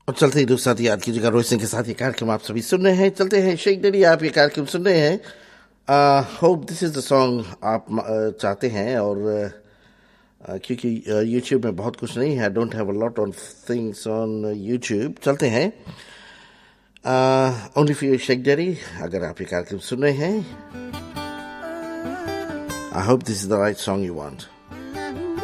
और चलते ही दोस्त साथ याद कीजिएगा रोहित सिंह के साथ ये कार्यक्रम आप सभी सुन रहे हैं। चलते हैं शेख डैडी, आप ये कार्यक्रम सुन रहे हैं। Hope this is the song आप चाहते हैं। और क्योंकि यूट्यूब में बहुत कुछ नहीं है, don't have a lot on things on YouTube. चलते हैं only for you Sheikh daddy. अगर आप ये कार्यक्रम सुन रहे हैं, I hope this is the right song you want.